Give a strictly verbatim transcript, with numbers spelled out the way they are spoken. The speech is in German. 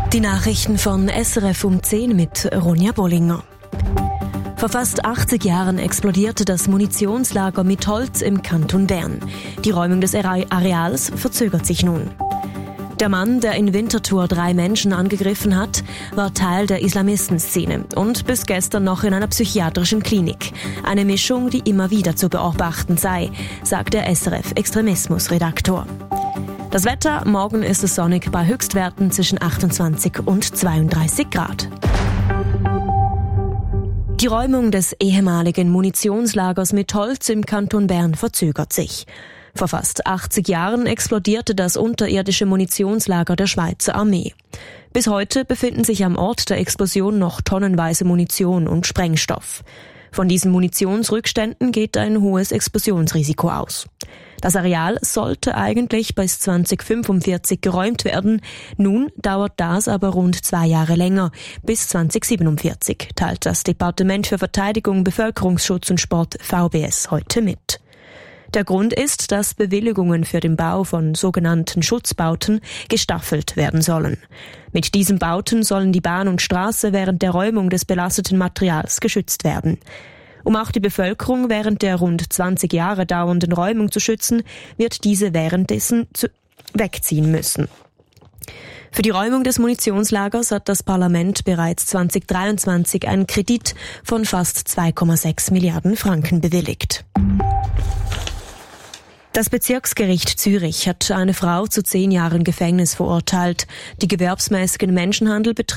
Die Nachrichten von S R F um zehn mit Ronja Bollinger. Vor fast achtzig Jahren explodierte das Munitionslager Mitholz im Kanton Bern. Die Räumung des Areals verzögert sich nun. Der Mann, der in Winterthur drei Menschen angegriffen hat, war Teil der Islamistenszene und bis gestern noch in einer psychiatrischen Klinik. Eine Mischung, die immer wieder zu beobachten sei, sagt der S R F-Extremismus-Redaktor. Das Wetter, morgen ist es sonnig bei Höchstwerten zwischen achtundzwanzig und zweiunddreißig Grad. Die Räumung des ehemaligen Munitionslagers Mitholz im Kanton Bern verzögert sich. Vor fast achtzig Jahren explodierte das unterirdische Munitionslager der Schweizer Armee. Bis heute befinden sich am Ort der Explosion noch tonnenweise Munition und Sprengstoff. Von diesen Munitionsrückständen geht ein hohes Explosionsrisiko aus. Das Areal sollte eigentlich bis zwanzig fünfundvierzig geräumt werden. Nun dauert das aber rund zwei Jahre länger, bis zwanzig siebenundvierzig, teilt das Departement für Verteidigung, Bevölkerungsschutz und Sport V B S heute mit. Der Grund ist, dass Bewilligungen für den Bau von sogenannten Schutzbauten gestaffelt werden sollen. Mit diesen Bauten sollen die Bahn und Straße während der Räumung des belasteten Materials geschützt werden. Um auch die Bevölkerung während der rund zwanzig Jahre dauernden Räumung zu schützen, wird diese währenddessen wegziehen müssen. Für die Räumung des Munitionslagers hat das Parlament bereits zwanzig dreiundzwanzig einen Kredit von fast zwei Komma sechs Milliarden Franken bewilligt. Das Bezirksgericht Zürich hat eine Frau zu zehn Jahren Gefängnis verurteilt, die gewerbsmäßigen Menschenhandel betrieb.